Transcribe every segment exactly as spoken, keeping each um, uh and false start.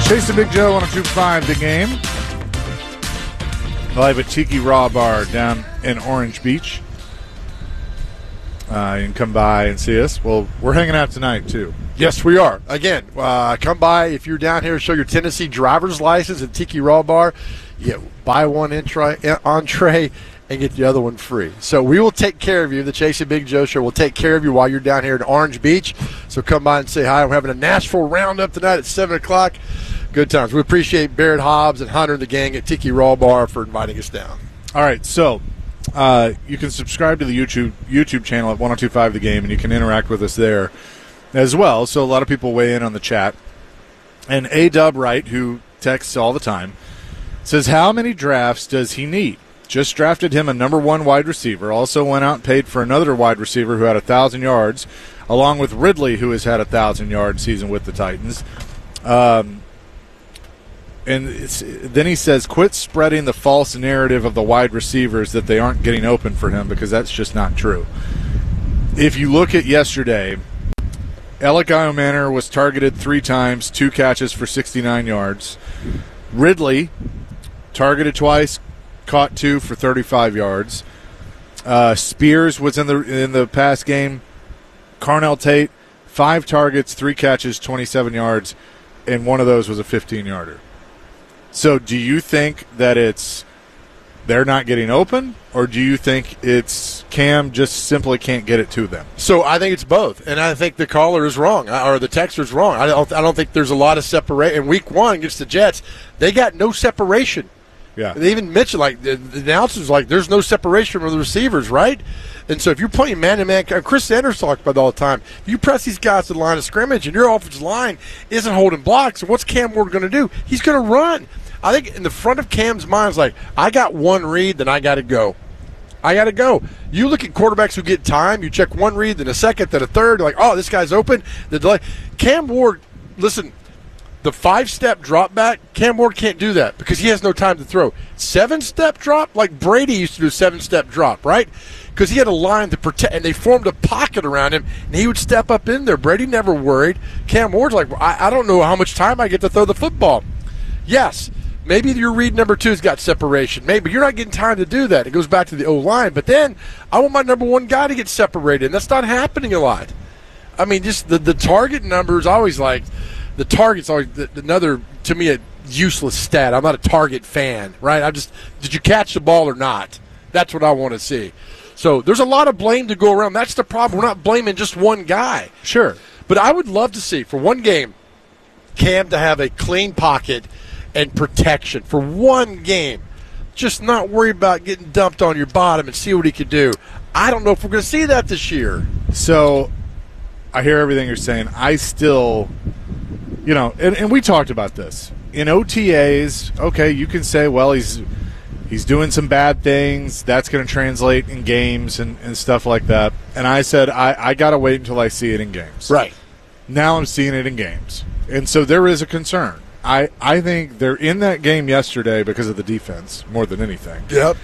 Chasing Big Joe, one oh two point five The Game. Live at Tiki Raw Bar down in Orange Beach. Uh, you can come by and see us. Well, we're hanging out tonight, too. Yes, we are. Again, uh, come by if you're down here. Show your Tennessee driver's license at Tiki Raw Bar. You buy one entree, entree and get the other one free. So we will take care of you. The Chasing Big Joe Show will take care of you while you're down here in Orange Beach. So come by and say hi. We're having a Nashville Roundup tonight at seven o'clock. Good times. We appreciate Barrett Hobbs and Hunter and the gang at Tiki Raw Bar for inviting us down. All right, so uh, you can subscribe to the YouTube YouTube channel at one oh two point five The Game, and you can interact with us there as well. So a lot of people weigh in on the chat. And A-Dub Wright, who texts all the time, says, how many drafts does he need? Just drafted him a number one wide receiver. Also went out and paid for another wide receiver who had one thousand yards, along with Ridley, who has had a one thousand yard season with the Titans. Um, and it's, then he says, quit spreading the false narrative of the wide receivers that they aren't getting open for him, because that's just not true. If you look at yesterday, Alec Iomanner was targeted three times, two catches for sixty-nine yards. Ridley targeted twice, caught two for thirty-five yards. Uh, Spears was in the in the pass game. Carnell Tate, five targets, three catches, twenty-seven yards, and one of those was a fifteen-yarder. So do you think that it's they're not getting open, or do you think it's Cam just simply can't get it to them? So I think it's both, and I think the caller is wrong, or the texter's wrong. I don't, I don't think there's a lot of separation. In week one against the Jets, they got no separation. Yeah. They even mentioned, like, the, the announcers, like, there's no separation from the receivers, right? And so if you're playing man-to-man, Chris Sanders talks about it all the time, if you press these guys to the line of scrimmage and your offensive line isn't holding blocks, so what's Cam Ward going to do? He's going to run. I think in the front of Cam's mind is like, I got one read, then I got to go. I got to go. You look at quarterbacks who get time, you check one read, then a second, then a third, like, oh, this guy's open. The delay. Cam Ward, listen, the five-step drop back, Cam Ward can't do that because he has no time to throw. Seven-step drop, like Brady used to do a seven-step drop, right? Because he had a line to protect, and they formed a pocket around him, and he would step up in there. Brady never worried. Cam Ward's like, I, I don't know how much time I get to throw the football. Yes, maybe your read number two's got separation. Maybe you're not getting time to do that. It goes back to the O-line. But then I want my number one guy to get separated, and that's not happening a lot. I mean, just the, the target numbers, I always like the target's always another, to me, a useless stat. I'm not a target fan, right? I just, did you catch the ball or not? That's what I want to see. So there's a lot of blame to go around. That's the problem. We're not blaming just one guy. Sure. But I would love to see, for one game, Cam to have a clean pocket and protection for one game. Just not worry about getting dumped on your bottom and see what he could do. I don't know if we're going to see that this year. So I hear everything you're saying. I still, you know, and, and we talked about this. In O T As, okay, you can say, well, he's he's doing some bad things. That's going to translate in games and, and stuff like that. And I said, I, I got to wait until I see it in games. Right. Now I'm seeing it in games. And so there is a concern. I, I think they're in that game yesterday because of the defense more than anything. Yep.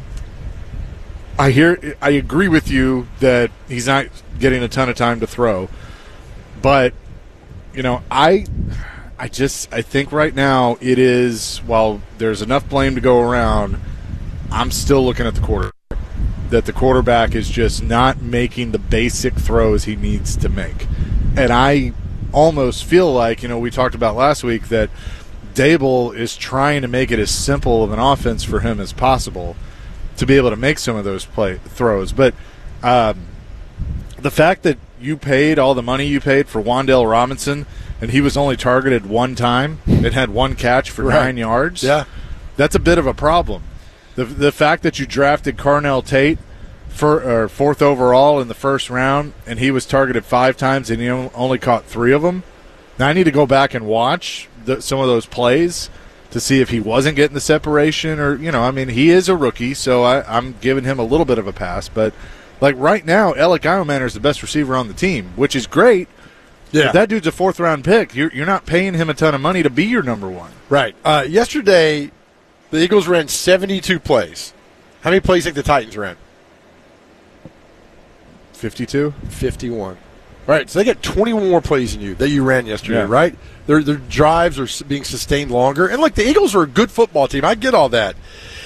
I hear. I agree with you that he's not getting a ton of time to throw, but you know, I, I just I think right now it is. While there's enough blame to go around, I'm still looking at the quarterback. That the quarterback is just not making the basic throws he needs to make, and I almost feel like, you know, we talked about last week that Dable is trying to make it as simple of an offense for him as possible to be able to make some of those play throws. But um, the fact that you paid all the money you paid for Wan'Dale Robinson and he was only targeted one time and had one catch for right. nine yards, yeah, that's a bit of a problem. The the fact that you drafted Carnell Tate for or fourth overall in the first round, and he was targeted five times, and he only caught three of them. Now I need to go back and watch the, some of those plays to see if he wasn't getting the separation, or you know, I mean, he is a rookie, so I, I'm giving him a little bit of a pass. But like right now, Alec Iomanner is the best receiver on the team, which is great. Yeah, but that dude's a fourth round pick. You're you're not paying him a ton of money to be your number one. Right. Uh, yesterday, the Eagles ran seventy-two plays. How many plays do you think the Titans ran? fifty-two? fifty-one. Right, so they get twenty-one more plays than you that you ran yesterday, Yeah. right? Their their drives are s- being sustained longer, and look, the Eagles are a good football team. I get all that,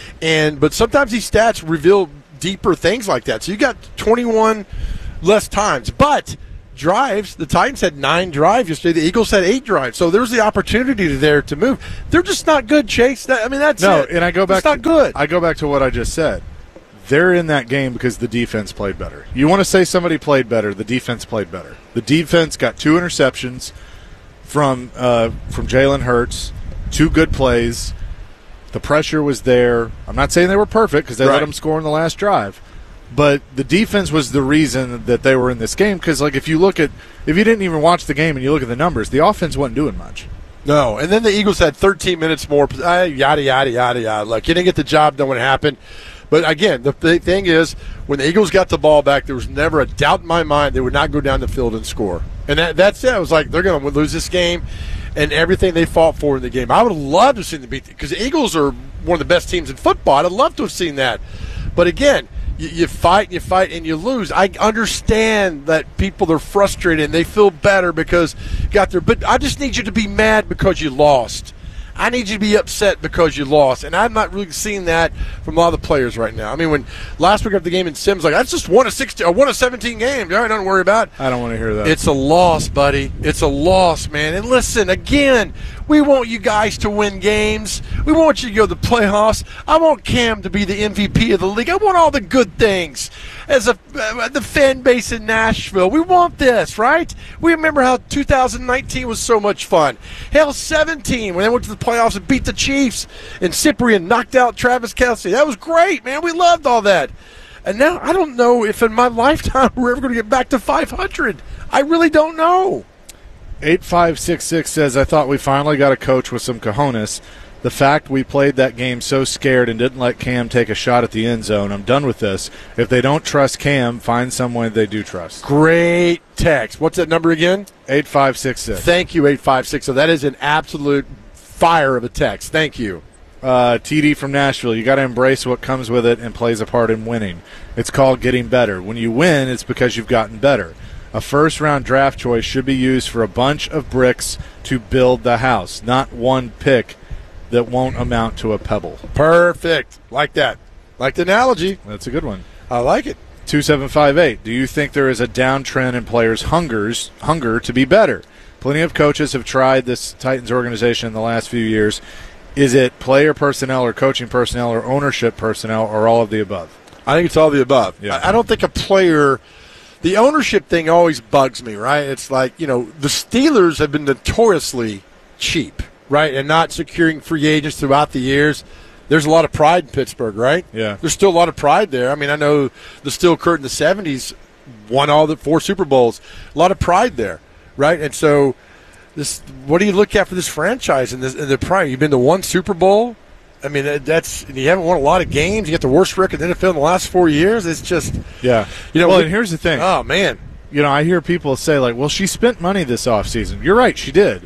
and but sometimes these stats reveal deeper things like that. So you got twenty-one less times, but drives. The Titans had nine drives yesterday. The Eagles had eight drives. So there's the opportunity there to move. They're just not good, Chase. That, I mean, that's No, it. and I go back. It's not to, good. I go back to what I just said. They're in that game because the defense played better. You want to say somebody played better? The defense played better. The defense got two interceptions from uh, from Jalen Hurts, two good plays. The pressure was there. I'm not saying they were perfect because they Right. let them score in the last drive, but the defense was the reason that they were in this game. Because like if you look at if you didn't even watch the game and you look at the numbers, the offense wasn't doing much. No, and then the Eagles had thirteen minutes more. Uh, yada, yada, yada, yada. Look, you didn't get the job done when it happened. But, again, the th- thing is, when the Eagles got the ball back, there was never a doubt in my mind they would not go down the field and score. And that, that's it. I was like, they're going to lose this game and everything they fought for in the game. I would have loved to have seen them beat – because the Eagles are one of the best teams in football. I'd have loved to have seen that. But, again, you, you fight and you fight and you lose. I understand that people are frustrated and they feel better because you got their – but I just need you to be mad because you lost. I need you to be upset because you lost. And I'm not really seeing that from a lot of the players right now. I mean, when last week after the game in Sims, like, that's just one of sixteen, or one of seventeen games. All right, don't worry about it. I don't want to hear that. It's a loss, buddy. It's a loss, man. And listen, again, we want you guys to win games. We want you to go to the playoffs. I want Cam to be the M V P of the league. I want all the good things. As a uh, the fan base in Nashville, we want this, right? We remember how two thousand nineteen was so much fun. Hell, seventeen when they went to the playoffs and beat the Chiefs, and Cyprian knocked out Travis Kelce. That was great, man. We loved all that. And now I don't know if in my lifetime we're ever going to get back to five hundred. I really don't know. eight five six six says, I thought we finally got a coach with some cojones. The fact we played that game so scared and didn't let Cam take a shot at the end zone, I'm done with this. If they don't trust Cam, find someone they do trust. Great text. What's that number again? eight five six six. Thank you, eight five six. So that is an absolute fire of a text. Thank you. Uh, T D from Nashville, you got to embrace what comes with it and plays a part in winning. It's called getting better. When you win, it's because you've gotten better. A first-round draft choice should be used for a bunch of bricks to build the house, not one pick that won't amount to a pebble. Perfect. Like that. Like the analogy. That's a good one. I like it. two seven five eight, do you think there is a downtrend in players' hungers, hunger to be better? Plenty of coaches have tried this Titans organization in the last few years. Is it player personnel or coaching personnel or ownership personnel or all of the above? I think it's all the above. Yeah. I I don't think a player – the ownership thing always bugs me, right? It's like, you know, the Steelers have been notoriously cheap, right, and not securing free agents throughout the years. There's a lot of pride in Pittsburgh, right? Yeah. There's still a lot of pride there. I mean, I know the Steel Curtain in the seventies won all the four Super Bowls. A lot of pride there, right? And so this, what do you look at for this franchise and, this, and the pride? You've been to one Super Bowl. I mean, that- that's you haven't won a lot of games. You got the worst record in the N F L in the last four years. It's just, Yeah. you know. well, we- and here's the thing. Oh man, You know, I hear people say, like, well, she spent money this offseason. You're right, she did.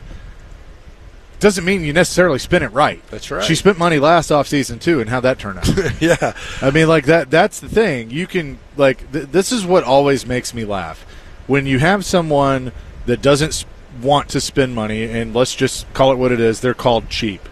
Doesn't mean you necessarily spent it right. That's right. She spent money last offseason, too, and how'd that turn out? yeah. I mean, like, that. that's the thing. You can, like, th- this is what always makes me laugh. When you have someone that doesn't s- want to spend money, and let's just call it what it is, they're called cheap.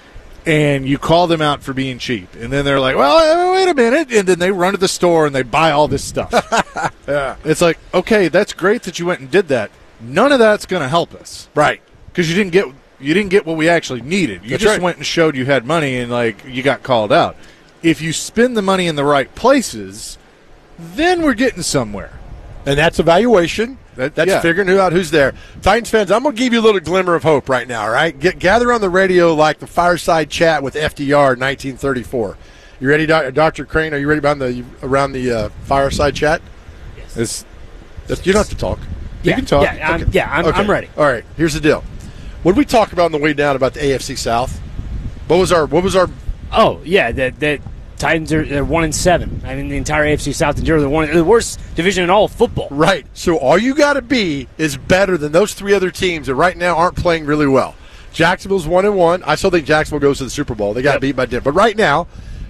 And you call them out for being cheap. And then they're like, well, wait a minute. And then they run to the store and they buy all this stuff. Yeah. It's like, okay, that's great that you went and did that. None of that's going to help us Right. because you didn't get you didn't get what we actually needed. You That's just right. went and showed you had money and like you got called out. If you spend the money in the right places, then we're getting somewhere. And that's evaluation. That- That's yeah. figuring who out who's there. Titans fans, I'm going to give you a little glimmer of hope right now, all right? Get, gather on the radio like the fireside chat with F D R in nineteen thirty-four. You ready, Doc- Doctor Crane? Are you ready around the, around the uh, fireside chat? It's, That's, you don't have to talk. you can talk. Yeah, I'm, Okay. yeah, I'm, Okay. I'm ready. All right, here's the deal. What did we talk about on the way down about the A F C South? What was our – what was our Oh yeah, the, the Titans are they're one and seven. I mean, the entire A F C South in general, they're one they're the worst division in all of football. – right. So all you got to be is better than those three other teams that right now aren't playing really well. Jacksonville's one and one. I still think Jacksonville goes to the Super Bowl. They got Yep. beat by Denver. But right now,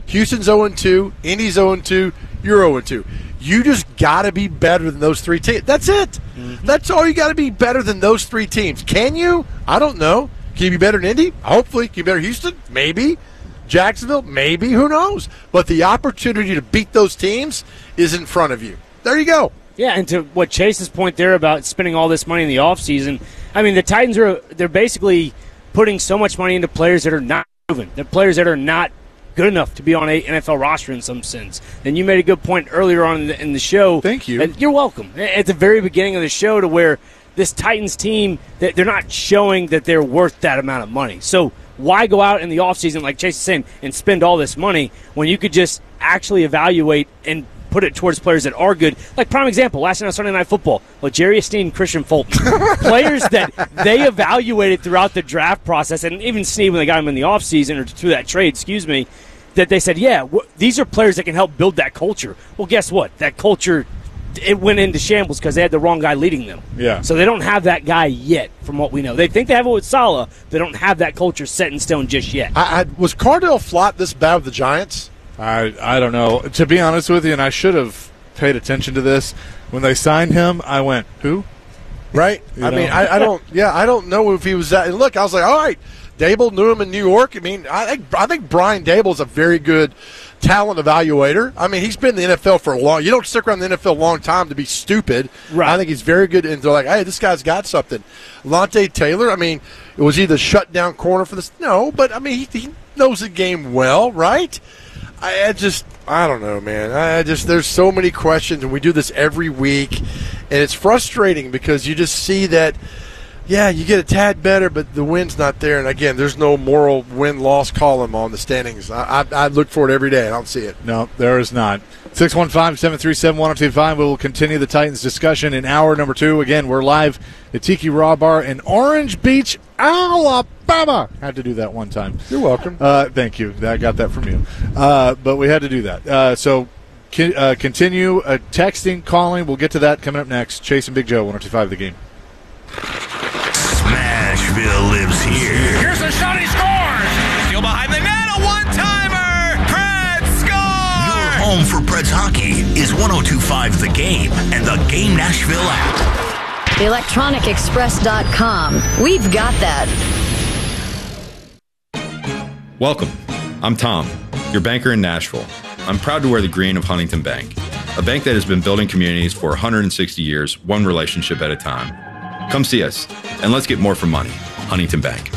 Houston's oh and two, Indy's oh and two, you're oh and two. You just got to be better than those three teams. That's it. Mm-hmm. That's all you got to be better than those three teams. Can you? I don't know. Can you be better than Indy? Hopefully. Can you be better than Houston? Maybe. Jacksonville? Maybe. Who knows? But the opportunity to beat those teams is in front of you. There you go. Yeah, and to what Chase's point there about spending all this money in the offseason, I mean, the Titans are they're basically putting so much money into players that are not proven. They're players that are not good enough to be on a N F L roster in some sense. And you made a good point earlier on in the, in the show. Thank you. You're welcome. At the very beginning of the show, to where this Titans team, they're not showing that they're worth that amount of money. So why go out in the offseason, like Chase is saying, and spend all this money when you could just actually evaluate and put it towards players that are good? Like, prime example, last night on Sunday Night Football, L'Jarius Sneed, Christian Fulton. Players that they evaluated throughout the draft process, and even Sneed when they got him in the offseason, or through that trade, excuse me, that they said, yeah, w- these are players that can help build that culture. Well, guess what? That culture, it went into shambles because they had the wrong guy leading them. Yeah. So they don't have that guy yet, from what we know. They think they have it with Saleh. They don't have that culture set in stone just yet. I, I, was Cardale Flott this bad with the Giants? I I don't know. To be honest with you, and I should have paid attention to this, when they signed him, I went, who? Right? You I know? mean, I, I don't yeah, I don't know if he was that. And look, I was like, all right, Dable knew him in New York. I mean, I think I think Brian Dable is a very good talent evaluator. I mean, he's been in the N F L for a long. You don't stick around the N F L a long time to be stupid. Right. I think he's very good. And they're like, hey, this guy's got something. Lante Taylor. I mean, was he the shutdown corner for this? No, but I mean, he, he knows the game well, right? I, I just, I don't know, man. I just, there's so many questions, and we do this every week, and it's frustrating because you just see that. Yeah, you get a tad better, but the win's not there. And, again, there's no moral win-loss column on the standings. I, I, I look for it every day. I don't see it. No, there is not. six one five, seven three seven, one oh two five. We will continue the Titans discussion in hour number two. Again, we're live at Tiki Raw Bar in Orange Beach, Alabama. Had to do that one time. You're welcome. Uh, thank you. I got that from you. Uh, but we had to do that. Uh, so can, uh, continue uh, texting, calling. We'll get to that coming up next. Chase and Big Joe, one oh two five The Game. Smashville lives here. Here's the shot, he scores! Steal behind the net, a one-timer! Preds score! Your home for Preds hockey is one oh two five The Game and the Game Nashville app. electronic express dot com. We've got that. Welcome. I'm Tom, your banker in Nashville. I'm proud to wear the green of Huntington Bank, a bank that has been building communities for one hundred sixty years, one relationship at a time. Come see us, and let's get more for money. Huntington Bank.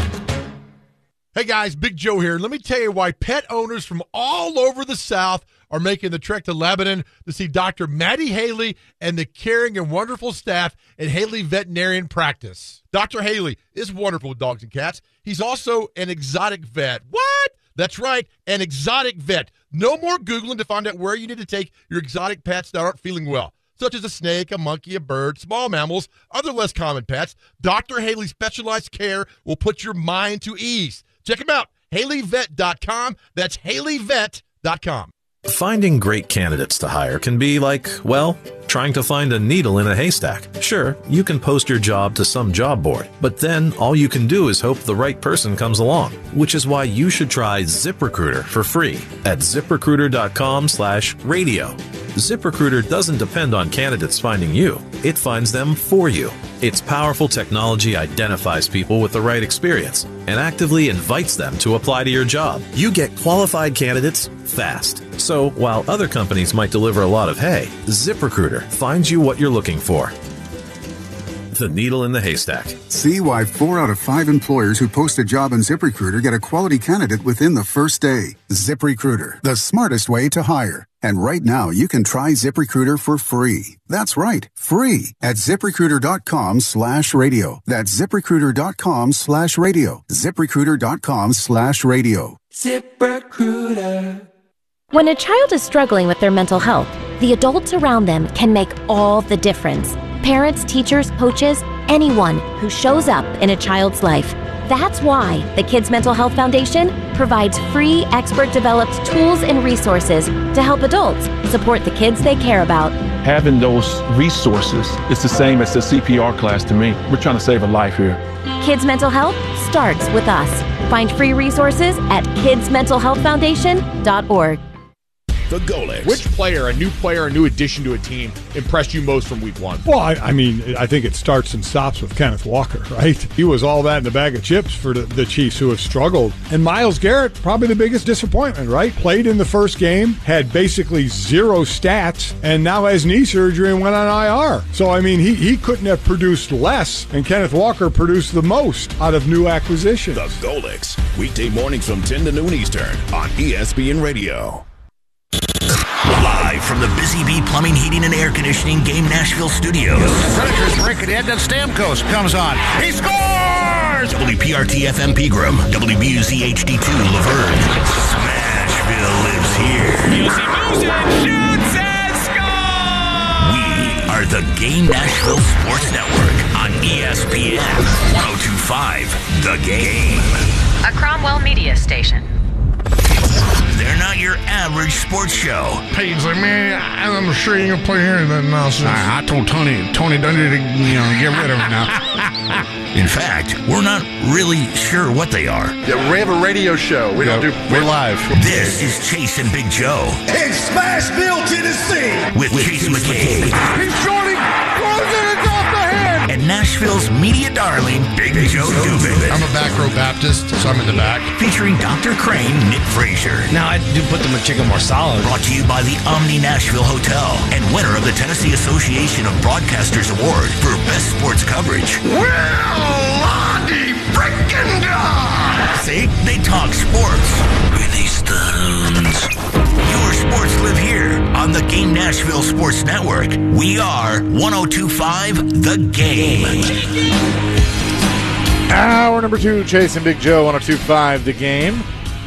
Hey guys, Big Joe here. Let me tell you why pet owners from all over the South are making the trek to Lebanon to see Doctor Maddie Haley and the caring and wonderful staff at Haley Veterinarian Practice. Doctor Haley is wonderful with dogs and cats. He's also an exotic vet. What? That's right, an exotic vet. No more Googling to find out where you need to take your exotic pets that aren't feeling well, such as a snake, a monkey, a bird, small mammals, other less common pets. Doctor Haley's specialized care will put your mind to ease. Check him out, Haley Vet dot com. That's Haley Vet dot com. Finding great candidates to hire can be like, well, trying to find a needle in a haystack. Sure, you can post your job to some job board, but then all you can do is hope the right person comes along, which is why you should try ZipRecruiter for free at ZipRecruiter.com slash radio. ZipRecruiter doesn't depend on candidates finding you. It finds them for you. Its powerful technology identifies people with the right experience and actively invites them to apply to your job. You get qualified candidates fast. So while other companies might deliver a lot of hay, ZipRecruiter finds you what you're looking for. The needle in the haystack. See why four out of five employers who post a job on ZipRecruiter get a quality candidate within the first day. ZipRecruiter, the smartest way to hire. And right now, you can try ZipRecruiter for free. That's right, free at ZipRecruiter.com slash radio. That's ZipRecruiter.com slash radio. ZipRecruiter.com slash radio. ZipRecruiter. When a child is struggling with their mental health, the adults around them can make all the difference. Parents, teachers, coaches, anyone who shows up in a child's life. That's why the Kids Mental Health Foundation provides free, expert-developed tools and resources to help adults support the kids they care about. having those resources is the same as the C P R class to me. We're trying to save a life here. Kids Mental Health starts with us. Find free resources at kids mental health foundation dot org. The Golics. Which player, a new player, a new addition to a team, impressed you most from week one? Well, I, I mean, I think it starts and stops with Kenneth Walker, right? He was all that in a bag of chips for the, the Chiefs, who have struggled. And Myles Garrett, probably the biggest disappointment, right? Played in the first game, had basically zero stats, and now has knee surgery and went on I R. So, I mean, he, he couldn't have produced less, and Kenneth Walker produced the most out of new acquisitions. The Golics, weekday mornings from ten to noon Eastern on E S P N Radio. Live from the Busy Bee Plumbing, Heating, and Air Conditioning Game Nashville studios. Predators break it in, then Stamkos comes on. He scores! W P R T F M Pegram, W B U Z H D two Laverne. Smashville lives here. Yossi moves it, shoots, and scores! We are the Game Nashville Sports Network on E S P N one oh two point five The Game. A Cromwell media station. They're not your average sports show. Peyton's like, man, I'm sure you ain't gonna play here and that nonsense. I, I told Tony, Tony Dungy to, you know, get rid of him now. In fact, we're not really sure what they are. Yeah, we have a radio show. We Yeah, don't do. we're live. This is Chase and Big Joe In Smashville, Tennessee. with Chase McCabe He's shorting, throws it, it's off the head. and Nashville's media darling, Big Joe Dubin. I'm a back row Baptist, so I'm in the back. Featuring Doctor Crane, Nick Frazier. Now I do put them in chicken more solid. Brought to you by the Omni Nashville Hotel and winner of the Tennessee Association of Broadcasters Award for Best Sports Coverage. Lottie freaking God! See, they talk sports. Really stuns. Your sports live here on the Game Nashville Sports Network. We are one oh two point five The Game. Hour number two, Chase and Big Joe, one oh two point five The Game.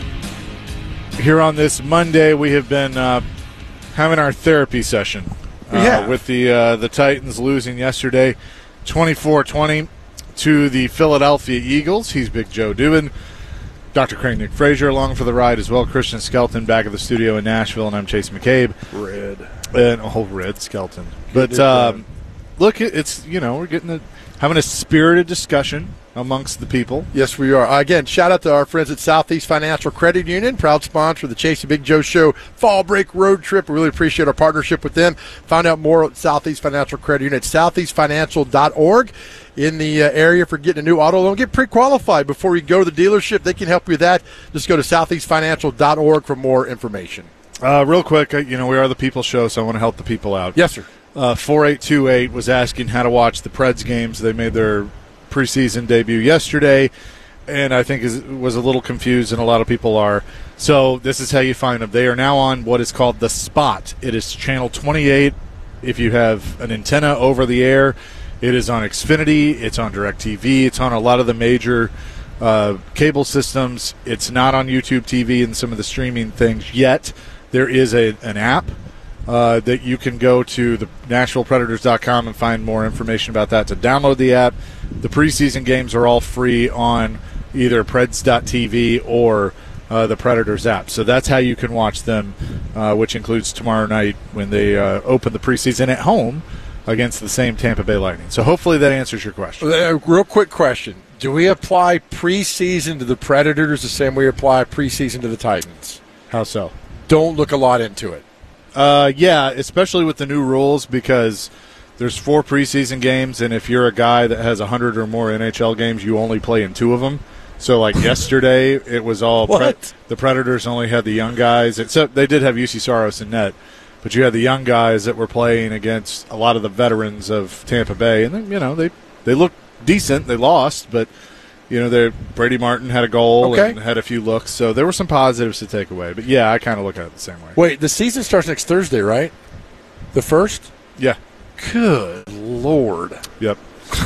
Here on this Monday, we have been uh, having our therapy session uh, Yeah. with the uh, the Titans losing yesterday twenty-four twenty to the Philadelphia Eagles. He's Big Joe Dubin. Doctor Crane, Nick Frazier along for the ride as well. Christian Skelton back at the studio in Nashville, and I'm Chase McCabe. Red. And oh, Red Skelton. Good But um, look, it's, you know, we're getting a, having a spirited discussion amongst the people. Yes, we are. Again, shout out to our friends at Southeast Financial Credit Union, proud sponsor of the Chase and Big Joe Show Fall Break Road Trip. We really appreciate our partnership with them. Find out more at Southeast Financial Credit Union at southeast financial dot org. In the uh, area for getting a new auto loan, get pre-qualified before you go to the dealership. They can help you with that. Just go to southeast financial dot org for more information. Uh, real quick, uh, you know, we are the People Show, so I want to help the people out. Yes, sir. Uh, four eight two eight was asking how to watch the Preds games. They made their preseason debut yesterday, and I think is, was a little confused, and a lot of people are. So this is how you find them. They are now on what is called The Spot. It is channel twenty-eight if you have an antenna over the air. It is on Xfinity. It's on DirecTV. It's on a lot of the major uh, cable systems. It's not on YouTube T V and some of the streaming things yet. There is a an app uh, that you can go to the Nashville Predators dot com and find more information about that. To download the app, the preseason games are all free on either Preds dot T V or uh, the Predators app. So that's how you can watch them, uh, which includes tomorrow night when they uh, open the preseason at home against the same Tampa Bay Lightning. So hopefully that answers your question. Uh, real quick question. Do we apply preseason to the Predators the same way we apply preseason to the Titans? How so? Don't look a lot into it. Uh, yeah, especially with the new rules, because there's four preseason games, and if you're a guy that has one hundred or more N H L games, you only play in two of them. So, like yesterday, it was all What? Pre- the Predators only had the young guys, except they did have U C Saros in net. But you had the young guys that were playing against a lot of the veterans of Tampa Bay, and then, you know they they looked decent. They lost, but you know they Brady Martin had a goal Okay. and had a few looks, so there were some positives to take away. But yeah, I kind of look at it the same way. Wait, the season starts next Thursday, right? The first? Yeah. Good Lord. Yep.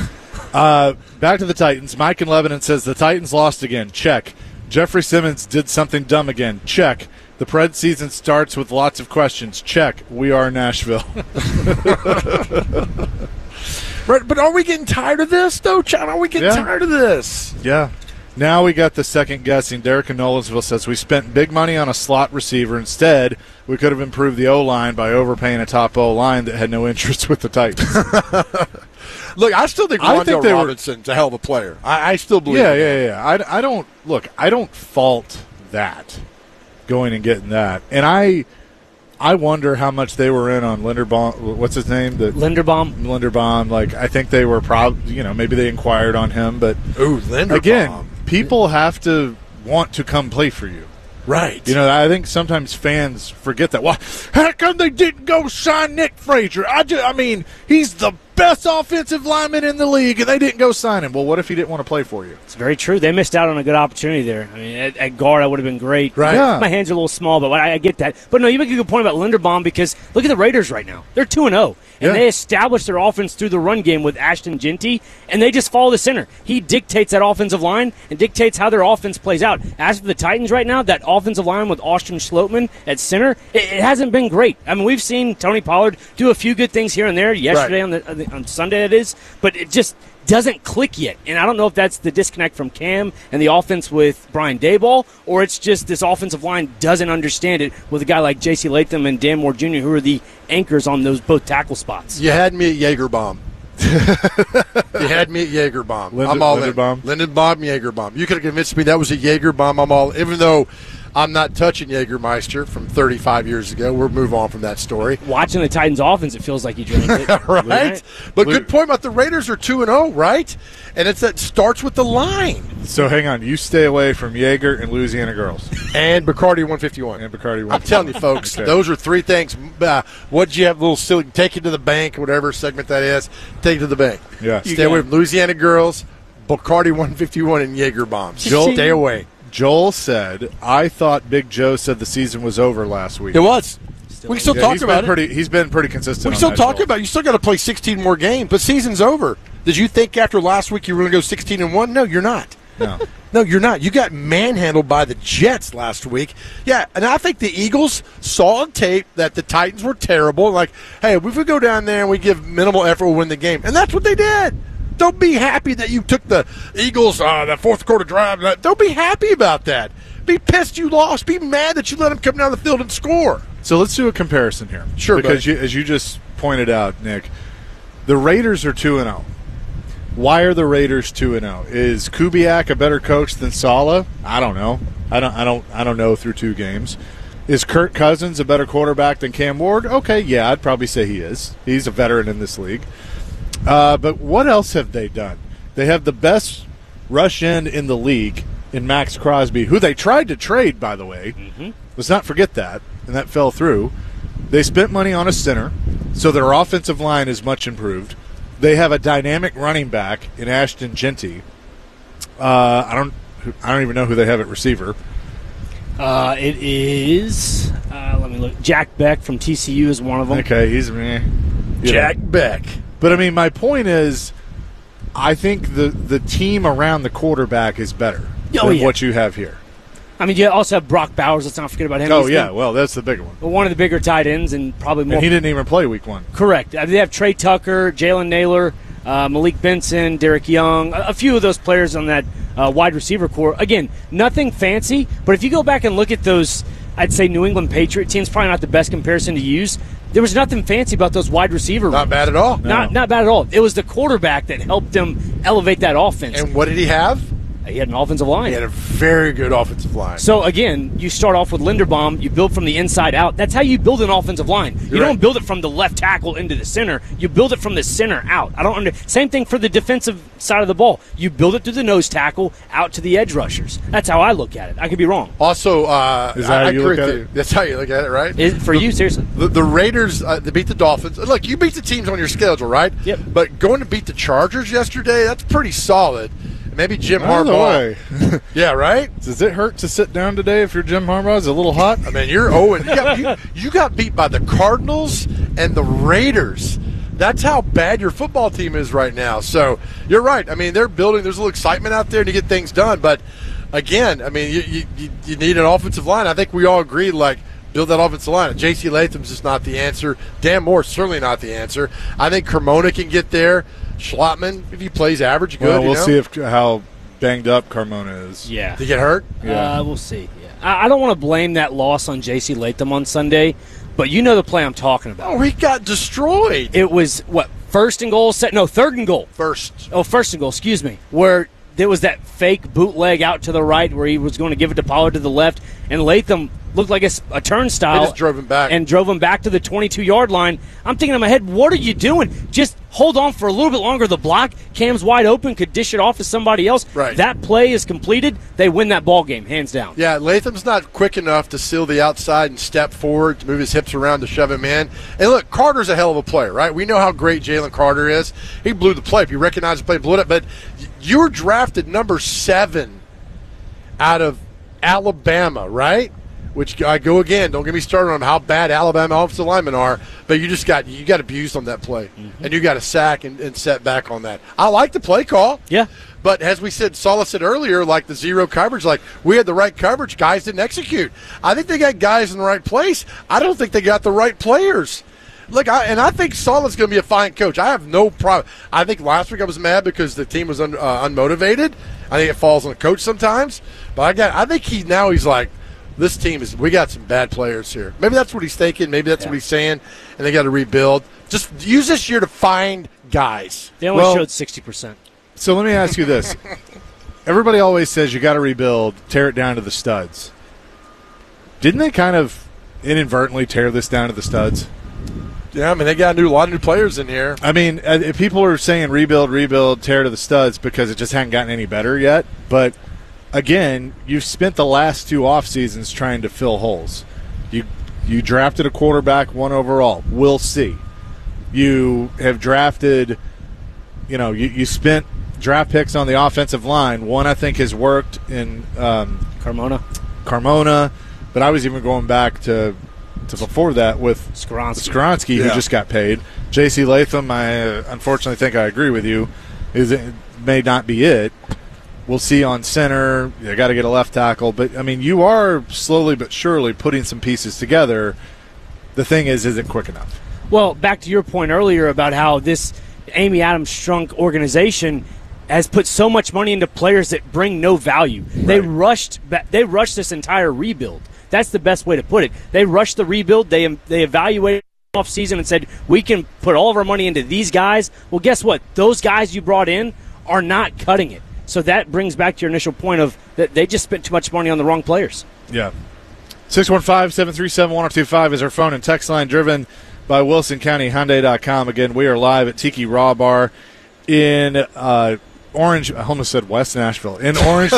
uh, back to the Titans. Mike in Lebanon says the Titans lost again. Check. Jeffrey Simmons did something dumb again. Check. The Pred season starts with lots of questions. Check. We are Nashville. Right, but are we getting tired of this, though, John? Are we getting Yeah. tired of this? Yeah. Now we got the second guessing. Derek in Nolensville says we spent big money on a slot receiver. Instead, we could have improved the O-line by overpaying a top O-line that had no interest with the Titans. Look, I still think I think Rondell they were- Robinson's a hell of a player. I, I still believe Yeah, in yeah, that. yeah. I, I don't look. I don't fault that going and getting that, and I I wonder how much they were in on Linderbaum. What's his name? The Linderbaum. Linderbaum. Like I think they were probably. You know, maybe they inquired on him, but Ooh, Linderbaum. again, people have to want to come play for you. Right. You know, I think sometimes fans forget that. Why? How come they didn't go sign Nick Frazier? I, just, I mean, he's the best offensive lineman in the league, and they didn't go sign him. Well, what if he didn't want to play for you? It's very true. They missed out on a good opportunity there. I mean, at, at guard, I would have been great. Right. Yeah. My hands are a little small, but I, I get that. But no, you make a good point about Linderbaum because look at the Raiders right now. They're two and zero, and Yeah. they established their offense through the run game with Ashton Genty, and they just follow the center. He dictates that offensive line and dictates how their offense plays out. As for the Titans right now, that offensive line with Austin Schlottman at center, it, it hasn't been great. I mean, we've seen Tony Pollard do a few good things here and there. Yesterday Right. on the on Sunday, it is, but it just doesn't click yet. And I don't know if that's the disconnect from Cam and the offense with Brian Daboll, or it's just this offensive line doesn't understand it with a guy like J C Latham and Dan Moore Junior, who are the anchors on those both tackle spots. You had me at Jaegerbaum. You had me at Jaegerbaum. Lind- I'm all Linderbaum? in. Lindenbaum, Jaegerbaum. You could have convinced me that was a Jaegerbaum. I'm all, even though I'm not touching Jägermeister from thirty-five years ago. We'll move on from that story. Watching the Titans offense, it feels like you drank it. right? right? But good point about the Raiders are two and oh, right? And it's that starts with the line. So hang on. You stay away from Jaeger and Louisiana Girls. And Bacardi one fifty-one. And Bacardi one fifty-one. I'm telling you, folks, Okay. those are three things. Uh, what'd you have, little silly, take it to the bank, whatever segment that is, take it to the bank. Yeah. Stay away from Louisiana Girls, Bacardi one fifty-one, and Jaeger bombs. Joel- Stay away. Joel said, I thought Big Joe said the season was over last week. It was. We can still Yeah, talk he's about been it. Pretty, he's been pretty consistent We on can still that, talk Joel. about it. You still got to play sixteen more games, but season's over. Did you think after last week you were going to go sixteen and one? No, you're not. No. No, you're not. You got manhandled by the Jets last week. Yeah, and I think the Eagles saw on tape that the Titans were terrible. Like, hey, if we go down there and we give minimal effort, we'll win the game. And that's what they did. Don't be happy that you took the Eagles, uh, that fourth quarter drive. Don't be happy about that. Be pissed you lost. Be mad that you let them come down the field and score. So let's do a comparison here. Sure, Because buddy. you, as you just pointed out, Nick, the Raiders are two and oh. Why are the Raiders two and oh? Is Kubiak a better coach than Saleh? I don't know. I don't I don't I don't know through two games. Is Kirk Cousins a better quarterback than Cam Ward? Okay, yeah, I'd probably say he is. He's a veteran in this league. Uh, but what else have they done? They have the best rush end in the league in Max Crosby, who they tried to trade, by the way. Mm-hmm. Let's not forget that, and that fell through. They spent money on a center, so their offensive line is much improved. They have a dynamic running back in Ashton Genty. Uh, I don't, I don't even know who they have at receiver. Uh, it is, uh, let me look. Jack Beck from T C U is one of them. Okay, he's meh. You Jack know. Beck. But I mean, my point is, I think the the team around the quarterback is better Oh, than yeah. what you have here. I mean, you also have Brock Bowers. Let's not forget about him. Oh He's yeah, been well that's the bigger one. one of the bigger tight ends and probably more. And he didn't even play week one. Correct. Uh, They have Trey Tucker, Jalen Naylor, uh, Malik Benson, Derek Young, a, a few of those players on that uh, wide receiver core. Again, nothing fancy, but if you go back and look at those, I'd say New England Patriot teams, probably not the best comparison to use. There was nothing fancy about those wide receiver Not rooms. bad at all. Not not bad at all. It was the quarterback that helped them elevate that offense. And what did he have? He had an offensive line. He had a very good offensive line. So, again, you start off with Linderbaum. You build from the inside out. That's how you build an offensive line. You You're don't right. build it from the left tackle into the center. You build it from the center out. I don't under, Same thing for the defensive side of the ball. You build it through the nose tackle out to the edge rushers. That's how I look at it. I could be wrong. Also, uh, Is that I, how I you agree look with at you. it? That's how you look at it, right? Is, for you, seriously. The, the Raiders, uh, they beat the Dolphins. Look, you beat the teams on your schedule, right? Yep. But going to beat the Chargers yesterday, that's pretty solid. Maybe Jim By the Harbaugh. way, Yeah, right? does it hurt to sit down today if you're Jim Harbaugh? Is it a little hot? I mean, you're oh, and you got, you, you got beat by the Cardinals and the Raiders. That's how bad your football team is right now. So you're right. I mean, they're building. There's a little excitement out there to get things done. But again, I mean, you you, you- you need an offensive line. I think we all agree, like, build that offensive line. J C Latham's just not the answer. Dan Moore's certainly not the answer. I think Cremona can get there. Schlottman, if he plays average, good. Well, you we'll know? see if how banged up Carmona is. Yeah. Did he get hurt? Yeah. Uh, we'll see. Yeah. I, I don't want to blame that loss on J C Latham on Sunday, but you know the play I'm talking about. Oh, he got destroyed. It was, what, first and goal? Set? No, third and goal. First. Oh, first and goal, excuse me, where there was that fake bootleg out to the right where he was going to give it to Pollard to the left, and Latham looked like a, a turnstile. They just drove him back. And drove him back to the twenty-two-yard line. I'm thinking in my head, what are you doing? Just hold on for a little bit longer. The block, Cam's wide open, could dish it off to somebody else. Right. That play is completed. They win that ball game, hands down. Yeah, Latham's not quick enough to seal the outside and step forward to move his hips around to shove him in. And look, Carter's a hell of a player, right? We know how great Jalen Carter is. He blew the play. If you recognize the play, blew it up. But you were drafted number seven out of Alabama, right? Which I go again. Don't get me started on how bad Alabama offensive linemen are, but you just got you got abused on that play, mm-hmm. and you got a sack and, and set back on that. I like the play call, yeah. But as we said, Sala said earlier, like the zero coverage, like we had the right coverage, guys didn't execute. I think they got guys in the right place. I don't think they got the right players. Look, I, and I think Sala's going to be a fine coach. I have no problem. I think last week I was mad because the team was un, uh, unmotivated. I think it falls on the coach sometimes, but I got. I think he now he's like. This team is – we got some bad players here. Maybe that's what he's thinking. Maybe that's yeah. what he's saying, and they got to rebuild. Just use this year to find guys. They only well, showed sixty percent. So let me ask you this. Everybody always says you got to rebuild, tear it down to the studs. Didn't they kind of inadvertently tear this down to the studs? Yeah, I mean, they got a, new, a lot of new players in here. I mean, if people are saying rebuild, rebuild, tear to the studs because it just hadn't gotten any better yet, but – again, you've spent the last two off seasons trying to fill holes. You you drafted a quarterback, one overall. We'll see. You have drafted, you know, you, you spent draft picks on the offensive line. One I think has worked in um, Carmona. Carmona, but I was even going back to to before that with Skoronsky, Skoronsky yeah. who just got paid. J C Latham, I uh, unfortunately think I agree with you, is it may not be it. We'll see on center. You got to get a left tackle. But, I mean, you are slowly but surely putting some pieces together. The thing is, is it quick enough? Well, back to your point earlier about how this Amy Adams Strunk organization has put so much money into players that bring no value. Right. They rushed They rushed this entire rebuild. That's the best way to put it. They rushed the rebuild. They, they evaluated off season and said, we can put all of our money into these guys. Well, guess what? Those guys you brought in are not cutting it. So that brings back to your initial point of that they just spent too much money on the wrong players. Yeah. six one five, seven three seven, one oh two five is our phone and text line, driven by Wilson County Hyundai dot com. Again, we are live at Tiki Raw Bar in uh, Orange. I almost said West Nashville. In Orange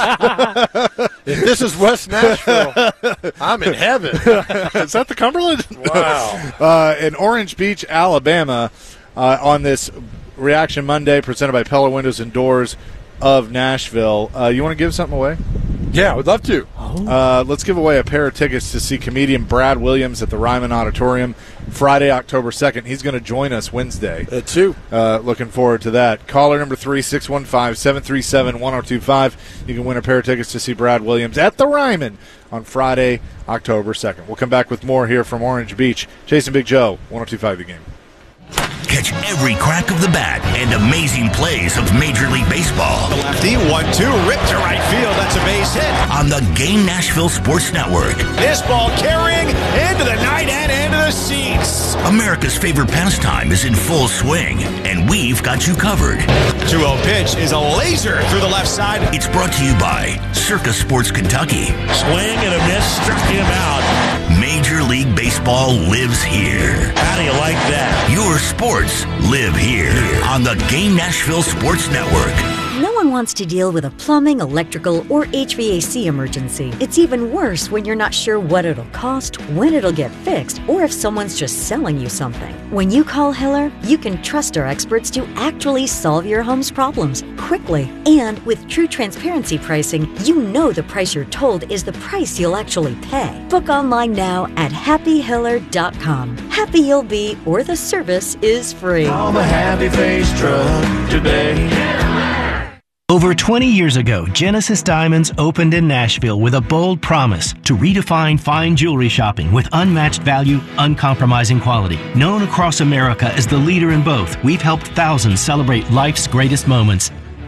Beach. If this is West Nashville, I'm in heaven. Is that the Cumberland? Wow. uh, in Orange Beach, Alabama, uh, on this Reaction Monday presented by Pella Windows and Doors of Nashville. Uh, you want to give something away? Yeah, I would love to. Oh. Uh, let's give away a pair of tickets to see comedian Brad Williams at the Ryman Auditorium Friday, October second. He's going to join us Wednesday. At two. Uh, looking forward to that. Caller number three, six one five, seven three seven, one oh two five. You can win a pair of tickets to see Brad Williams at the Ryman on Friday, October second. We'll come back with more here from Orange Beach. Jason Big Joe, one oh two five The Game. Catch every crack of the bat and amazing plays of Major League Baseball. The lefty, one two, ripped to right field. That's a base hit. On the Game Nashville Sports Network. This ball carrying into the night and into the seats. America's favorite pastime is in full swing, and we've got you covered. two oh pitch is a laser through the left side. It's brought to you by Circa Sports Kentucky. Swing and a miss, struck him out. Major League Baseball lives here. How do you like that? Your sports live here on the Game Nashville Sports Network. No one wants to deal with a plumbing, electrical, or H V A C emergency. It's even worse when you're not sure what it'll cost, when it'll get fixed, or if someone's just selling you something. When you call Hiller, you can trust our experts to actually solve your home's problems quickly. And with true transparency pricing, you know the price you're told is the price you'll actually pay. Book online now at happy hiller dot com. Happy you'll be, or the service is free. Call the Happy Face Truck today. Over twenty years ago, Genesis Diamonds opened in Nashville with a bold promise to redefine fine jewelry shopping with unmatched value, uncompromising quality. Known across America as the leader in both, we've helped thousands celebrate life's greatest moments.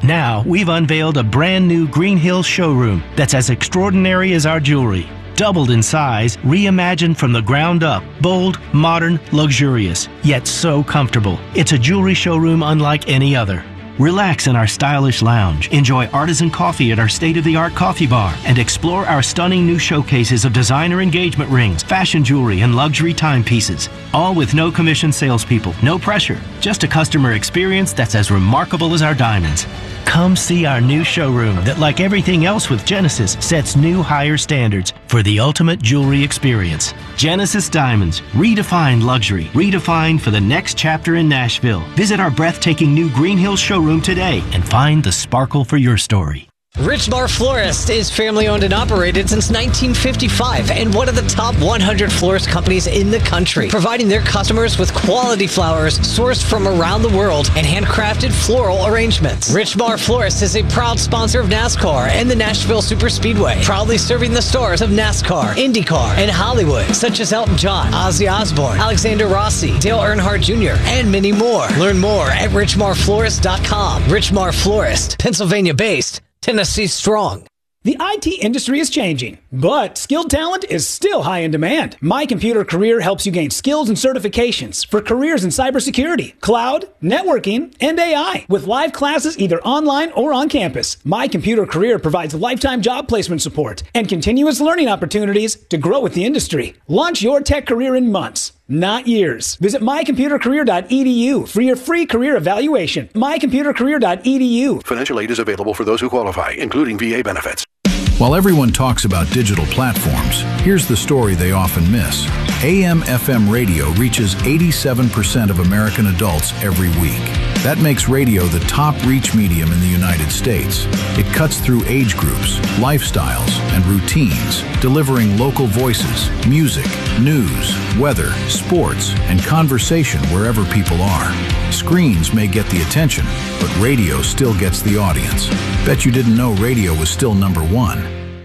Now, we've unveiled a brand new Green Hills showroom that's as extraordinary as our jewelry. Doubled in size, reimagined from the ground up, bold, modern, luxurious, yet so comfortable. It's a jewelry showroom unlike any other. Relax in our stylish lounge, enjoy artisan coffee at our state-of-the-art coffee bar, and explore our stunning new showcases of designer engagement rings, fashion jewelry, and luxury timepieces. All with no commission salespeople, no pressure, just a customer experience that's as remarkable as our diamonds. Come see our new showroom that, like everything else with Genesis, sets new higher standards for the ultimate jewelry experience. Genesis Diamonds, redefined luxury, redefined for the next chapter in Nashville. Visit our breathtaking new Green Hills showroom today and find the sparkle for your story. Richmar Florist is family-owned and operated since nineteen fifty-five and one of the top one hundred florist companies in the country, providing their customers with quality flowers sourced from around the world and handcrafted floral arrangements. Richmar Florist is a proud sponsor of NASCAR and the Nashville Superspeedway, proudly serving the stars of NASCAR, IndyCar, and Hollywood, such as Elton John, Ozzy Osbourne, Alexander Rossi, Dale Earnhardt Junior, and many more. Learn more at richmar florist dot com. Richmar Florist, Pennsylvania-based, Tennessee strong. The I T industry is changing, but skilled talent is still high in demand. My Computer Career helps you gain skills and certifications for careers in cybersecurity, cloud, networking, and A I. With live classes either online or on campus, My Computer Career provides lifetime job placement support and continuous learning opportunities to grow with the industry. Launch your tech career in months, not years. Visit my computer career dot e d u for your free career evaluation. my computer career dot e d u. Financial aid is available for those who qualify, including V A benefits. While everyone talks about digital platforms, here's the story they often miss. A M F M radio reaches eighty-seven percent of American adults every week. That makes radio the top reach medium in the United States. It cuts through age groups, lifestyles, and routines, delivering local voices, music, news, weather, sports, and conversation wherever people are. Screens may get the attention, but radio still gets the audience. Bet you didn't know radio was still number one.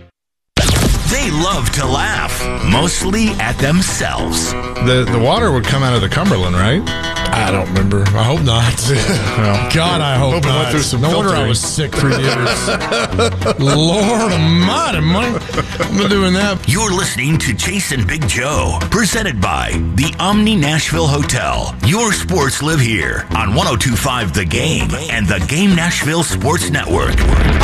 They love to laugh, mostly at themselves. The the water would come out of the Cumberland, right? I don't remember. I hope not. Well, God, I hope, hope not. Went through some no filtering. wonder I was sick for years. Lord almighty, Mike. I'm not doing that. You're listening to Chasing Big Joe, presented by the Omni Nashville Hotel. Your sports live here on one oh two point five The Game and the Game Nashville Sports Network.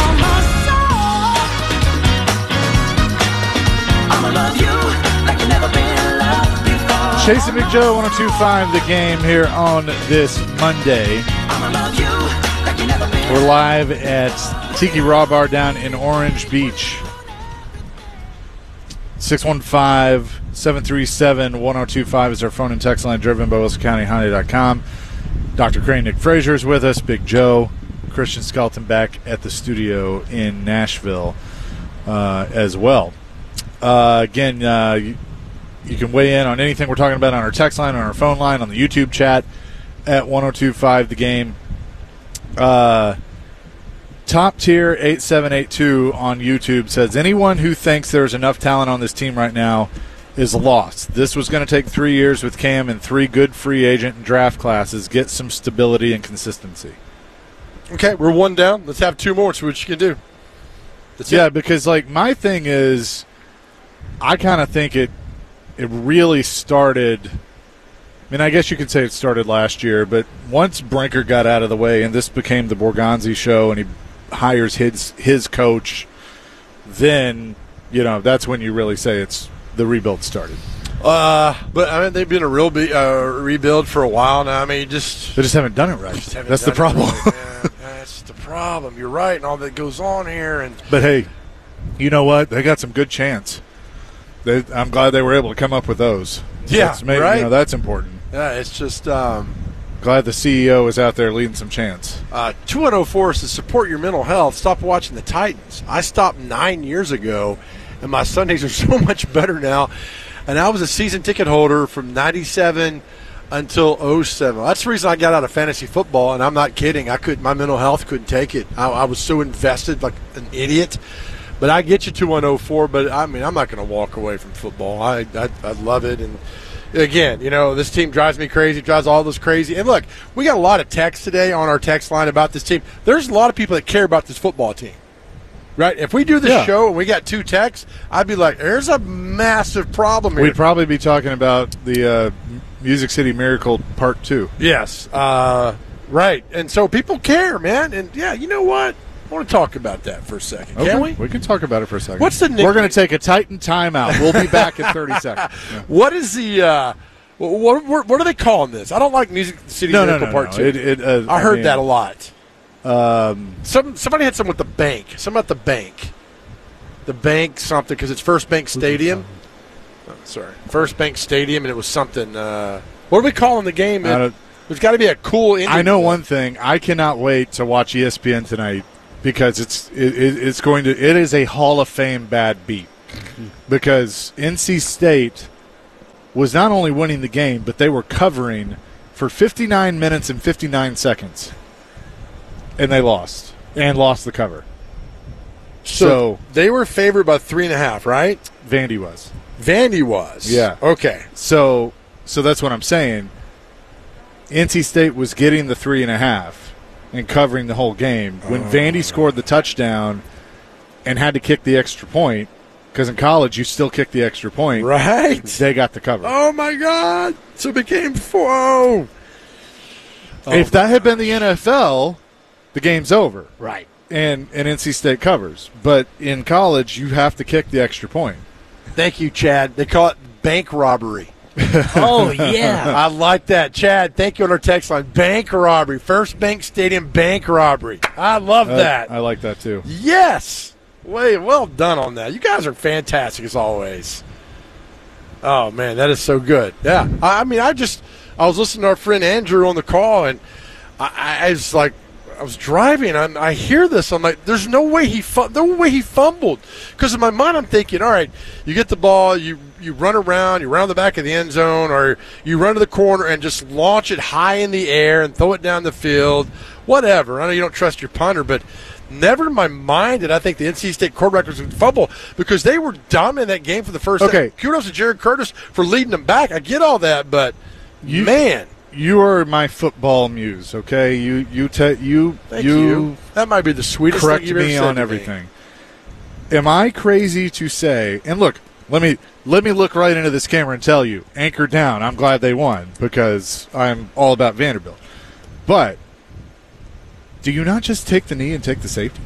Love you like you never been loved before. Chasing Big Joe, one oh two point five The Game here on this Monday. Love you like you never been. We're live at Tiki Raw Bar down in Orange Beach. six one five, seven three seven, one oh two five is our phone and text line, driven by Wilson County Hyundai dot com. Doctor Crane, Nick Frazier is with us. Big Joe, Christian Skelton back at the studio in Nashville uh, as well. Uh, again, uh, you, you can weigh in on anything we're talking about on our text line, on our phone line, on the YouTube chat at one oh two point five The Game. Uh, Top Tier eight seven eight two on YouTube says, anyone who thinks there's enough talent on this team right now is lost. This was going to take three years with Cam and three good free agent and draft classes. Get some stability and consistency. Okay, we're one down. Let's have two more, see what you can do. That's yeah, it. because, like, my thing is, I kind of think it it really started – I mean, I guess you could say it started last year, but once Brinker got out of the way and this became the Borgonzi show and he hires his his coach, then, you know, that's when you really say it's the rebuild started. Uh, but, I mean, they've been a real be, uh, rebuild for a while now. I mean, just – They just haven't done it right. That's the problem. Right, that's the problem. You're right, and all that goes on here. And But, hey, you know what? They got some good chance. They, I'm glad they were able to come up with those. Yeah, that's maybe, right? You know, that's important. Yeah, it's just um, glad the C E O is out there leading some chance. Uh, two one oh four is to support your mental health. Stop watching the Titans. I stopped nine years ago, and my Sundays are so much better now. And I was a season ticket holder from ninety-seven until oh seven. That's the reason I got out of fantasy football, and I'm not kidding. I couldn't. My mental health couldn't take it. I, I was so invested, like an idiot. But I get you two one oh four, but, I mean, I'm not going to walk away from football. I, I I love it, and again, you know, this team drives me crazy, drives all of us crazy. And look, we got a lot of texts today on our text line about this team. There's a lot of people that care about this football team. Right? If we do this Yeah. show and we got two texts, I'd be like, there's a massive problem here. We'd probably be talking about the uh, Music City Miracle Part two. Yes. Uh, right. And so people care, man. And, yeah, you know what? I want to talk about that for a second. Okay. Can we? We can talk about it for a second. What's the nickname? We're going to take a Titan timeout. We'll be back in thirty seconds. Yeah. What is the uh, – what, what, what are they calling this? I don't like Music City No, no, Miracle no, Part no. two. It- it, uh, I I heard mean- that a lot. Um, Some Somebody had some with the bank. Some at the bank. The bank something because it's First Bank Stadium. Oh, sorry. First Bank Stadium, and it was something uh, – what are we calling the game? I don't- There's got to be a cool ending. I know one thing. I cannot wait to watch E S P N tonight because it's it, it, it's going to it is a Hall of Fame bad beat because N C State was not only winning the game but they were covering for fifty-nine minutes and fifty-nine seconds, and they lost and lost the cover. So, So they were favored by three and a half, right? Vandy was. Vandy was. Yeah. Okay. So so that's what I'm saying. N C State was getting the three and a half and covering the whole game. When Oh. Vandy scored the touchdown and had to kick the extra point, because in college you still kick the extra point. Right. They got the cover. Oh, my God. So it became four. Oh. if that had been the N F L, the game's over. Right. And, and N C State covers. But in college, you have to kick the extra point. Thank you, Chad. They call it bank robbery. Oh, yeah. I like that. Chad, thank you on our text line. Bank robbery. First Bank Stadium bank robbery. I love Uh, that. I like that too. Yes. Way well done on that. You guys are fantastic as always. Oh, man, that is so good. Yeah. I, I mean, I just, I was listening to our friend Andrew on the call, and I, I was like, I was driving, and I hear this. I'm like, there's no way he fu- no way he fumbled. Because in my mind, I'm thinking, all right, you get the ball, you you run around, you run the back of the end zone, or you run to the corner and just launch it high in the air and throw it down the field, whatever. I know you don't trust your punter, but never in my mind did I think the N C State quarterback was going to fumble because they were dumb in that game for the first Okay. time. Kudos to Jared Curtis for leading them back. I get all that, but You, man. You are my football muse, okay? You you te- you Thank you, you. That might be the sweetest correct thing you've ever me said on to me. everything. Am I crazy to say? And look, let me let me look right into this camera and tell you, anchor down. I'm glad they won because I'm all about Vanderbilt. But do you not just take the knee and take the safety?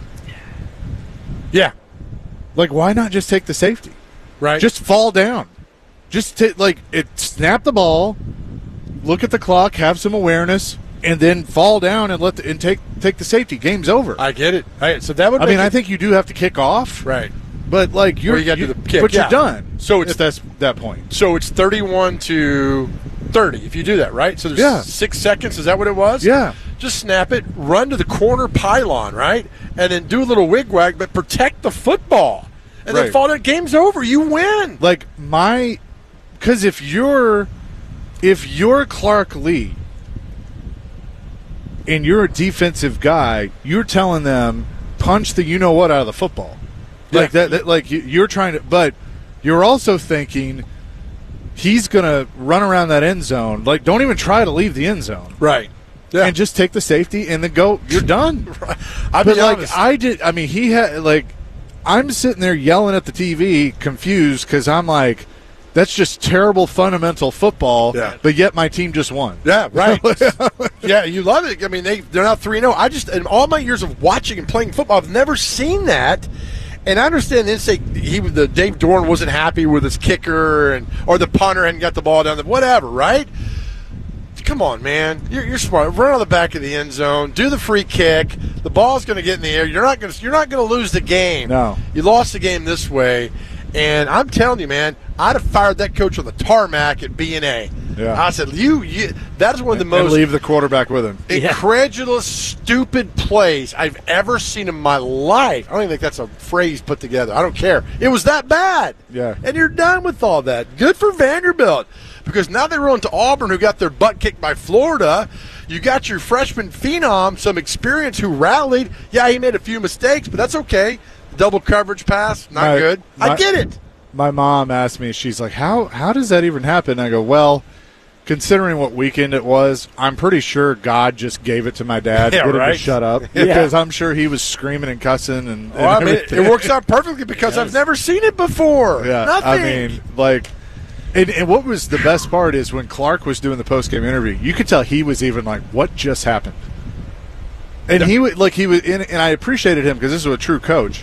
Yeah. Like, why not just take the safety? Right. Just fall down. Just t- like it. Snap the ball. Look at the clock. Have some awareness, and then fall down and let the, and take take the safety. Game's over. I get it. Right, so that would. I make mean, I it- think you do have to kick off, right? But like you're, Or you got to you- do the kick, but yeah. you're done. So it's if that's that point. So it's thirty-one to thirty if you do that, right? So there's Yeah. six seconds. Is that what it was? Yeah. Just snap it, run to the corner pylon, right, and then do a little wigwag, but protect the football, and then Right. fall down. Game's over. You win. Like my, because if you're if you're Clark Lee and you're a defensive guy, you're telling them punch the you know what out of the football. Like Yeah. that, that like you- you're trying to, but you're also thinking he's going to run around that end zone. Like, don't even try to leave the end zone. Right. Yeah. And just take the safety and then go. You're done. I'll but be like honest. I did. I mean, he had like I'm sitting there yelling at the T V, confused because I'm like, that's just terrible fundamental football. Yeah. But yet my team just won. Yeah, right. Yeah, you love it. I mean, they they're now three and zero. I just in all my years of watching and playing football, I've never seen that. And I understand then say he the Dave Dorn wasn't happy with his kicker and or the punter hadn't got the ball down the whatever, right? Come on, man. You're, you're smart. Run on the back of the end zone. Do the free kick. The ball's going to get in the air. You're not going to. You're not going to lose the game. No. You lost the game this way, and I'm telling you, man, I'd have fired that coach on the tarmac at B and A. Yeah. I said, you. you that is one of the And most leave the quarterback with him. incredulous, stupid plays I've ever seen in my life. I don't even think that's a phrase put together. I don't care. It was that bad. Yeah. And you're done with all that. Good for Vanderbilt. Because now they roll into Auburn, who got their butt kicked by Florida. You got your freshman phenom, some experience, who rallied. Yeah, he made a few mistakes, but that's okay. Double coverage pass, not My- good. my- I get it. my mom asked me, she's like, how how does that even happen? I go, well, considering what weekend it was, I'm pretty sure God just gave it to my dad yeah, to get right? him to shut up. Yeah. Because I'm sure he was screaming and cussing. and, well, and I mean, it, it works out perfectly because yes. I've never seen it before. Yeah, Nothing. I mean, like, and, and what was the best part is when Clark was doing the post-game interview, you could tell he was even like, what just happened? And he would like he was, and, and I appreciated him because this is a true coach.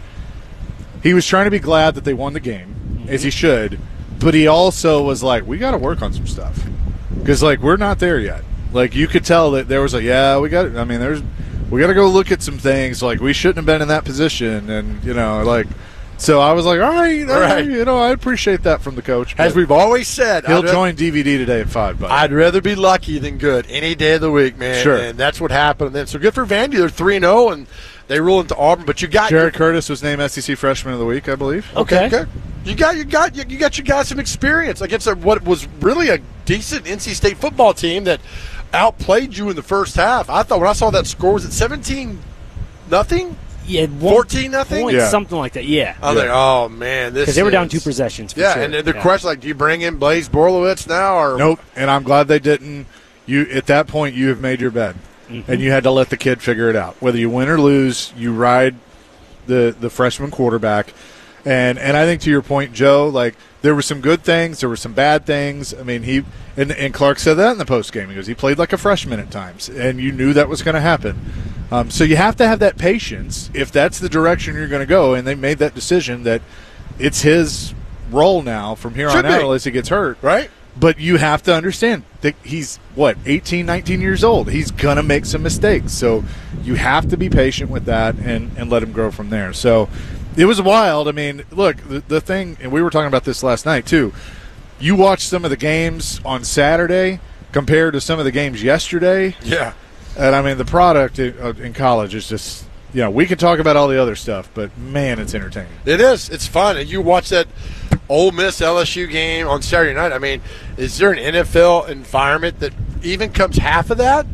He was trying to be glad that they won the game, mm-hmm. as he should, but he also was like, we got to work on some stuff because like we're not there yet. Like you could tell that there was like, yeah, we got. I mean, there's we got to go look at some things. Like we shouldn't have been in that position, and you know, like. So I was like, all right, all right, right. you know, I appreciate that from the coach. As we've always said, he'll I'd join D V D today at five. Buddy. I'd rather be lucky than good any day of the week, man. Sure, and that's what happened. And then so good for Vandy. They're three and zero, and they roll into Auburn. But you got Jared your, Curtis was named S E C Freshman of the Week, I believe. Okay, okay. You got you got you, you got your guys some experience against a, what was really a decent N C State football team that outplayed you in the first half. I thought when I saw that score, was it seventeen nothing? Yeah, fourteen nothing, yeah. something like that. Yeah, I was yeah. like, oh man, this because they were is... down two possessions. For yeah, sure. and the yeah. question like, do you bring in Blaise Borlowitz now or nope? And I'm glad they didn't. You at that point, you have made your bed, mm-hmm. and you had to let the kid figure it out. Whether you win or lose, you ride the the freshman quarterback. And and I think to your point, Joe, like there were some good things, there were some bad things. I mean, he and, and Clark said that in the post game. He goes, he played like a freshman at times, and you knew that was going to happen. Um, so you have to have that patience if that's the direction you're going to go. And they made that decision that it's his role now from here Should on be. out unless he gets hurt. Right. But you have to understand that he's, what, eighteen, nineteen years old. He's going to make some mistakes. So you have to be patient with that and, and let him grow from there. So it was wild. I mean, look, the, the thing, and we were talking about this last night too, you watched some of the games on Saturday compared to some of the games yesterday. Yeah. And, I mean, the product in college is just, you know, we can talk about all the other stuff, but, man, it's entertaining. It is. It's fun. And you watch that Ole Miss L S U game on Saturday night. I mean, is there an N F L environment that even comes half of that?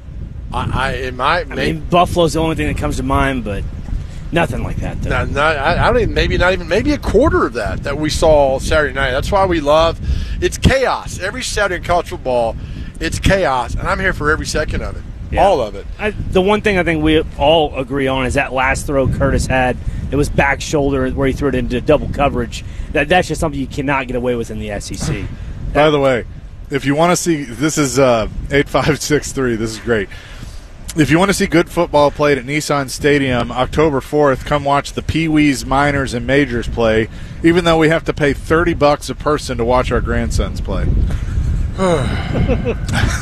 I, I in my, I mean, Buffalo's the only thing that comes to mind, but nothing like that, though. Not, not, I, I don't even, maybe not even, maybe a quarter of that that we saw Saturday night. That's why we love, it's chaos. Every Saturday in college football, it's chaos, and I'm here for every second of it. Yeah. All of it. I, the one thing I think we all agree on is that last throw Curtis had, it was back shoulder where he threw it into double coverage. That That's just something you cannot get away with in the S E C. By the way, if you want to see, this is uh, eight five six three. This is great. If you want to see good football played at Nissan Stadium, October fourth, come watch the Pee-wees, minors, and majors play, even though we have to pay thirty bucks a person to watch our grandsons play. uh,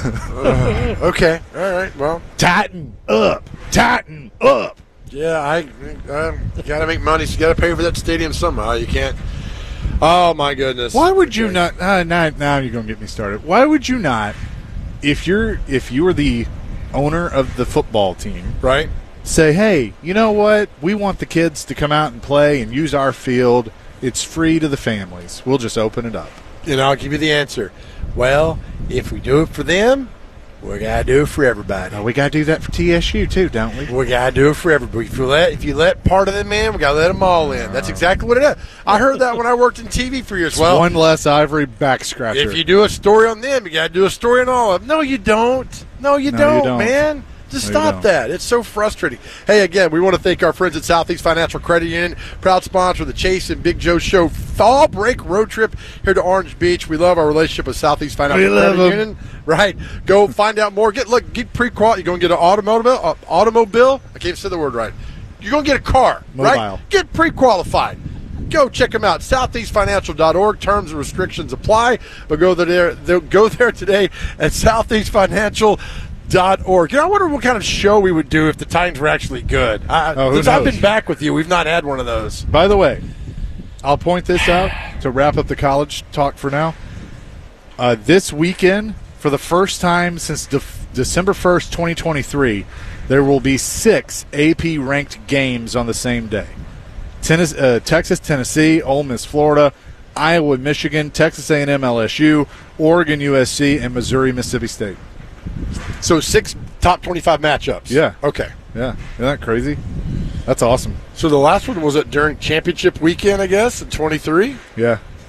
okay. All right. Well, tighten up. Tighten up. Yeah, I, I got to make money. So you got to pay for that stadium somehow. You can't. Oh, my goodness. Why would you not? Uh, now, now you're going to get me started. Why would you not, if you're if you were the owner of the football team, right? Say, hey, you know what? We want the kids to come out and play and use our field. It's free to the families. We'll just open it up. And I'll give you the answer. Well, if we do it for them, we gotta do it for everybody. Oh, we gotta do that for T S U too, don't we? We gotta do it for everybody. If you let if you let part of them in, we gotta let them all in. That's exactly what it is. I heard that when I worked in T V for years. It's well, one less ivory back scratcher. If you do a story on them, you gotta do a story on all of them. No, you don't. No, you, no, don't, you don't, man. Just no, stop that. It's so frustrating. Hey, again, we want to thank our friends at Southeast Financial Credit Union, proud sponsor of the Chase and Big Joe Show Fall Break Road Trip here to Orange Beach. We love our relationship with Southeast Financial we Credit love Union. Right. Go find out more. Get look, get pre-qual. You're going to get an automobile, uh, automobile. I can't say the word right. You're going to get a car, Mobile. right? Get pre-qualified. Go check them out. southeast financial dot org. Terms and restrictions apply. But go there. Go there today at Southeast Financial. Dot org. You know, I wonder what kind of show we would do if the Titans were actually good. I, oh, since I've been back with you, we've not had one of those. By the way, I'll point this out to wrap up the college talk for now. Uh, this weekend, for the first time since de- December first, twenty twenty-three, there will be six A P-ranked games on the same day. Tennis, uh, Texas, Tennessee, Ole Miss, Florida, Iowa, Michigan, Texas A and M, L S U, Oregon, U S C, and Missouri, Mississippi State. So six top twenty-five matchups. Yeah. Okay. Yeah. Isn't that crazy? That's awesome. So the last one was it during championship weekend, I guess, in twenty-three? Yeah.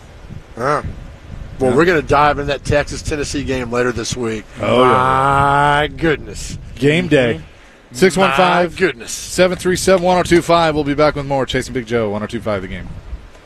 Huh. Well, yeah. we're going to dive into that Texas-Tennessee game later this week. Oh, My yeah. goodness. Game day. six one five, goodness. seven three seven, one oh two five. We'll be back with more Chasing Big Joe, one oh two five The Game.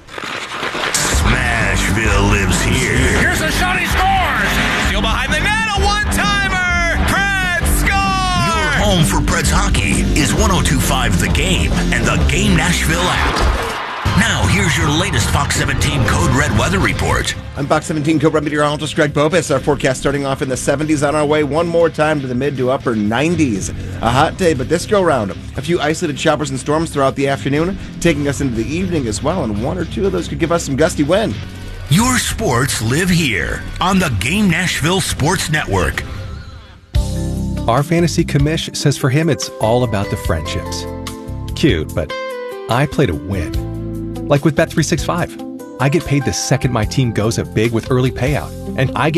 Smashville lives here. Here's a shot, he scores! Still behind the net, a one-timer! Preds score! Your home for Preds hockey is one oh two five The Game and the Game Nashville app. Now, here's your latest Fox seventeen Code Red weather report. I'm Fox seventeen Code Red meteorologist Greg Bopis. Our forecast starting off in the seventies, on our way one more time to the mid to upper nineties. A hot day, but this go round, a few isolated showers and storms throughout the afternoon, taking us into the evening as well, and one or two of those could give us some gusty wind. Your sports live here on the Game Nashville Sports Network. Our fantasy commish says for him it's all about the friendships. Cute, but I play to win. Like with Bet three sixty-five, I get paid the second my team goes up big with early payout, and I get